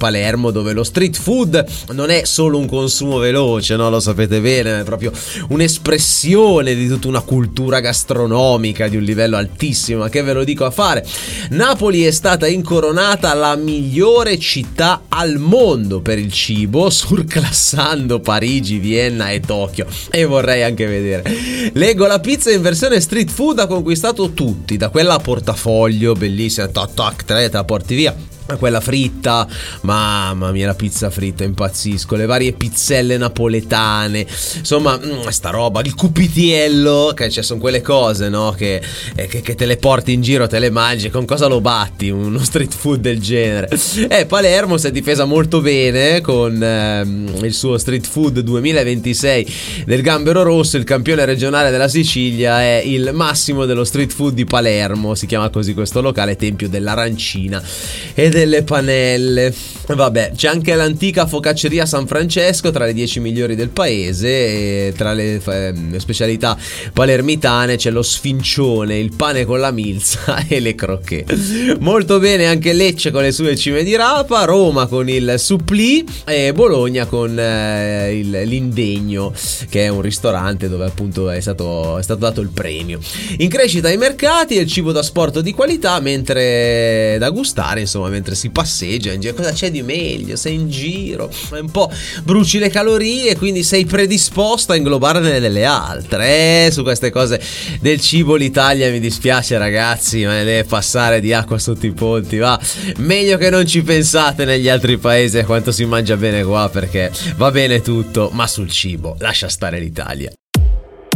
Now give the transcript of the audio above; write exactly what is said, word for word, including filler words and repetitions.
Palermo, dove lo street food non è solo un consumo veloce, no? Lo sapete bene, è proprio un'espressione di tutta una cultura gastronomica di un livello altissimo. Ma che ve lo dico a fare? Napoli è stata incoronata la migliore città al mondo per il cibo, surclassando Parigi, Vienna e Tokyo. E vorrei anche vedere. Leggo, la pizza in versione street food ha conquistato tutti, da quella a portafoglio bellissima, tac tac, te la porti via, quella fritta, mamma mia, la pizza fritta, impazzisco, le varie pizzelle napoletane, insomma, sta roba, il cupitiello, che cioè, sono quelle cose, no, che, che, che te le porti in giro, te le mangi, con cosa lo batti uno street food del genere? Eh, Palermo si è difesa molto bene con ehm, il suo street food duemilaventisei del Gambero Rosso. Il campione regionale della Sicilia è il massimo dello street food di Palermo, si chiama così questo locale, Tempio dell'Arancina e delle panelle. Vabbè, c'è anche l'antica focacceria San Francesco, tra le dieci migliori del paese, e tra le eh, specialità palermitane c'è lo sfincione, il pane con la milza e le crocchè. Molto bene anche Lecce con le sue cime di rapa, Roma con il supplì e Bologna con eh, il, l'Indegno, che è un ristorante dove appunto è stato, è stato dato il premio. In crescita i mercati e il cibo da sport di qualità, mentre da gustare, insomma, mentre si passeggia in giro. Cosa c'è di meglio? Sei in giro, un po' bruci le calorie, quindi sei predisposto a inglobarne delle altre. Eh, su queste cose del cibo l'Italia, mi dispiace ragazzi, ma ne deve passare di acqua sotto i ponti, va. Meglio che non ci pensate negli altri paesi a quanto si mangia bene qua, perché va bene tutto, ma sul cibo lascia stare l'Italia.